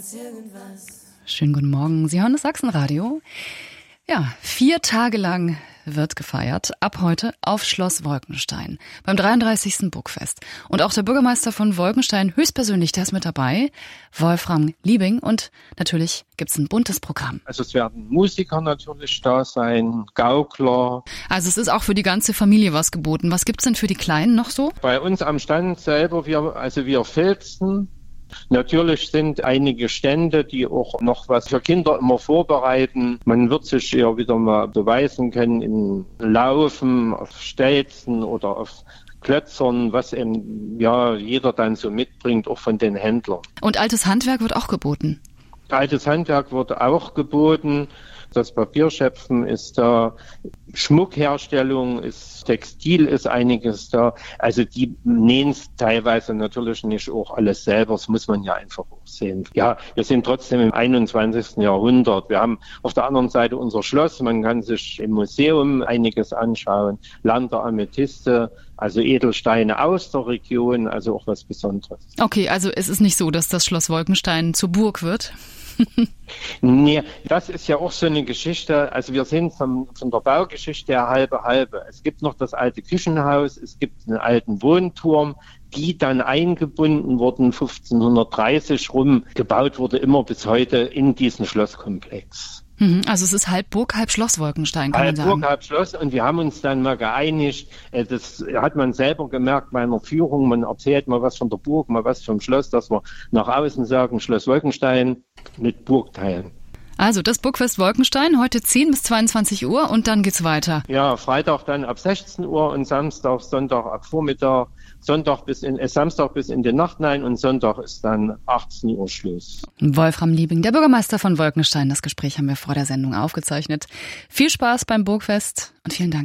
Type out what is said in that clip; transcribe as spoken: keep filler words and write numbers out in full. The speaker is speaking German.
Schönen guten Morgen, Sie hören das Sachsenradio. Ja, vier Tage lang wird gefeiert, ab heute auf Schloss Wolkenstein beim dreiunddreißigsten Burgfest. Und auch der Bürgermeister von Wolkenstein höchstpersönlich, der ist mit dabei, Wolfram Liebing. Und natürlich gibt's ein buntes Programm. Also es werden Musiker natürlich da sein, Gaukler. Also es ist auch für die ganze Familie was geboten. Was gibt's denn für die Kleinen noch so? Bei uns am Stand selber, wir, also wir filzen. Natürlich sind einige Stände, die auch noch was für Kinder immer vorbereiten. Man wird sich ja wieder mal beweisen können in Laufen, auf Stelzen oder auf Klötzern, was eben ja jeder dann so mitbringt, auch von den Händlern. Und altes Handwerk wird auch geboten? Altes Handwerk wird auch geboten. Das Papierschöpfen ist da, Schmuckherstellung ist, Textil ist einiges da. Also die nähen es teilweise natürlich nicht auch alles selber, das muss man ja einfach auch sehen. Ja, wir sind trotzdem im einundzwanzigsten Jahrhundert. Wir haben auf der anderen Seite unser Schloss, man kann sich im Museum einiges anschauen. Land der Amethyste, also Edelsteine aus der Region, also auch was Besonderes. Okay, also es ist nicht so, dass das Schloss Wolkenstein zur Burg wird? Nee, das ist ja auch so eine Geschichte, also wir sind von, von der Baugeschichte her halbe halbe. Es gibt noch das alte Küchenhaus, es gibt einen alten Wohnturm, die dann eingebunden wurden, fünfzehnhundertdreißig rum, gebaut wurde immer bis heute in diesen Schlosskomplex. Also es ist halb Burg, halb Schloss Wolkenstein, kann halb man sagen. Burg, halb Schloss, und wir haben uns dann mal geeinigt, das hat man selber gemerkt bei einer Führung, man erzählt mal was von der Burg, mal was vom Schloss, dass wir nach außen sagen, Schloss Wolkenstein mit Burgteilen. Also das Burgfest Wolkenstein, heute zehn bis zweiundzwanzig Uhr und dann geht's weiter. Ja, Freitag dann ab sechzehn Uhr und Samstag, Sonntag ab Vormittag, Sonntag bis in, äh, Samstag bis in die Nacht hinein und Sonntag ist dann achtzehn Uhr Schluss. Wolfram Liebing, der Bürgermeister von Wolkenstein, das Gespräch haben wir vor der Sendung aufgezeichnet. Viel Spaß beim Burgfest und vielen Dank.